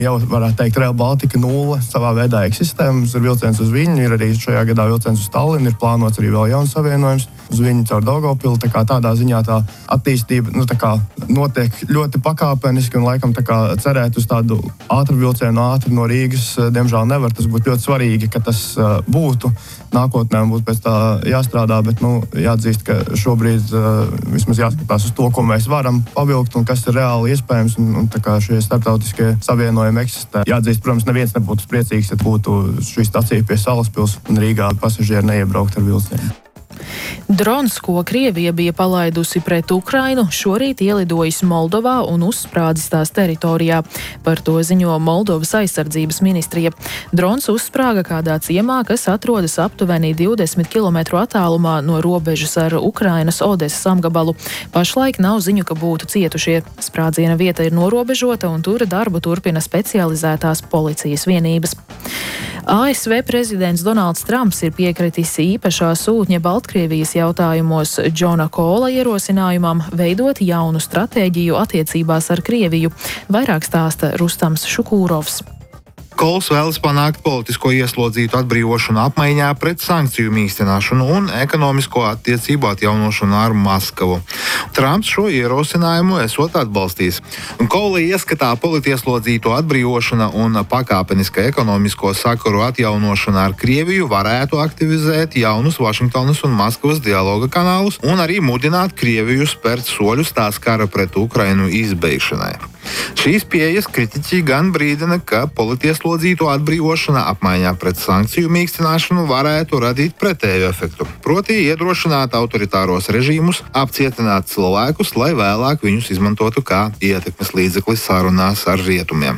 Jau varētu teikt, Rail Baltica 0 savā veidā eksistē. Mums ir vilciens uz Viņu, ir arī šajā gadā vilciens uz Tallinu, ir plānots arī vēl jauns savienojums uz Viņu caur Daugavpili. Tā kā tādā ziņā tā attīstība notiek ļoti pakāpeniski un laikam cerēt uz tādu ātru vilcienu ātri no Rīgas, diemžēl nevar. Tas būtu ļoti svarīgi, ka tas būtu. Nākotnē būtu pēc tā jāstrādā, bet jāatzīst, ka šobrīd vismaz jāskatās uz to, ko mēs varam pavilkt un kas ir reāli iespējams. Un tā kā šie starptautiskie savienojumi eksistē. Jāatzīst, protams, neviens nebūtu priecīgs, ja būtu šī stacija pie Salaspils un Rīgā pasažieri neiebraukt ar vilcienu. Drons, ko Krievija bija palaidusi pret Ukrainu, šorīt ielidojis Moldovā un uzsprādzis tās teritorijā. Par to ziņo Moldovas aizsardzības ministrija. Drons uzsprāga kādā ciemā, kas atrodas aptuveni 20 km attālumā no robežas ar Ukrainas Odesas apgabalu. Pašlaik nav ziņu, ka būtu cietušie. Sprādziena vieta ir norobežota un tur darbu turpina specializētās policijas vienības. ASV prezidents Donalds Trumps ir piekritis īpašā sūtņa Baltkrievijas jautājumos Džona Kola ierosinājumam veidot jaunu stratēģiju attiecībās ar Krieviju. Vairāk stāsta Rustams Šukūrovs. Kols vēlas panākt politisko ieslodzītu atbrīvošanu apmaiņā pret sankciju mīkstināšanu un ekonomisko attiecību atjaunošanu ar Maskavu. Trumps šo ierosinājumu esot atbalstījis. Kola ieskatā politieslodzīto atbrīvošana un pakāpeniska ekonomisko sakaru atjaunošana ar Krieviju varētu aktivizēt jaunus Vašingtonas un Maskavas dialoga kanālus un arī mudināt Krieviju spērt soļus tās kara pret Ukrainu izbeigšanai. Šīs pieejas kritiķi gan brīdina, ka politieslodzīto atbrīvošana apmaiņā pret sankciju mīkstināšanu varētu radīt pretēju efektu, proti iedrošināt autoritāros režīmus apcietināt cilvēkus, lai vēlāk viņus izmantotu kā ietekmes līdzekli sarunās ar rietumiem.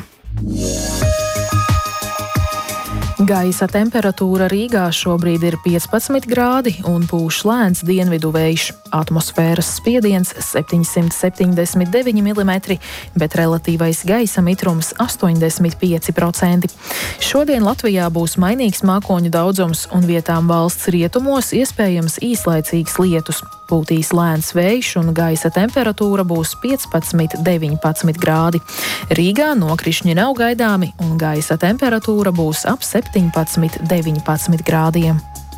Gaisa temperatūra Rīgā šobrīd ir 15 grādi un pūš lēns dienvidu vējš. Atmosfēras spiediens 779 mm, bet relatīvais gaisa mitrums 85%. Šodien Latvijā būs mainīgs mākoņu daudzums un vietām valsts rietumos iespējams īslaicīgs lietus. Pūtīs lēns vējš un gaisa temperatūra būs 15–19 grādi. Rīgā nokrišņi nav gaidāmi un gaisa temperatūra būs ap 17–19 grādiem.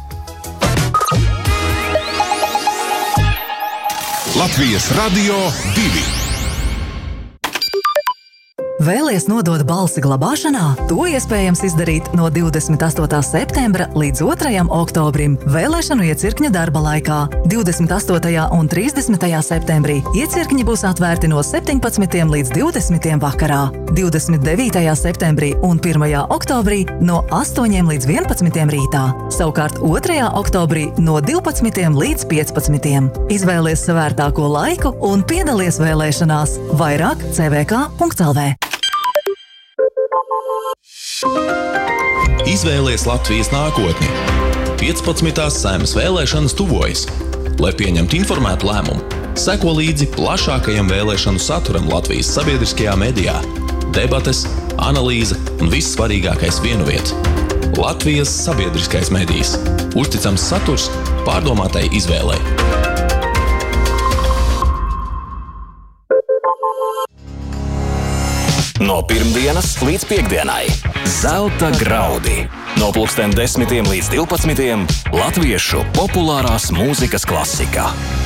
Latvijas Radio 2. Vēlies nodot balsi glabāšanā? To iespējams izdarīt no 28. septembra līdz 2. oktobrim vēlēšanu iecirkņa darba laikā. 28. un 30. septembrī iecirkņi būs atvērti no 17. līdz 20. vakarā. 29. septembrī un 1. oktobrī no 8. līdz 11. rītā. Savukārt 2. oktobrī no 12. līdz 15. Izvēlies savērtāko laiku un piedalies vēlēšanās. Vairāk CVK.lv. Izvēlies Latvijas nākotni. 15. Saeimas vēlēšanas tuvojas. Lai pieņemtu informētu lēmumu, seko līdzi plašākajam vēlēšanu saturam Latvijas sabiedriskajā medijā. Debates, analīze un viss svarīgākais vienuviet. Latvijas sabiedriskais medijs. Uzticams saturs pārdomātai izvēlei. No pirmdienas līdz piektdienai Zelta graudi. No 10 līdz 12 latviešu populārās mūzikas klasika.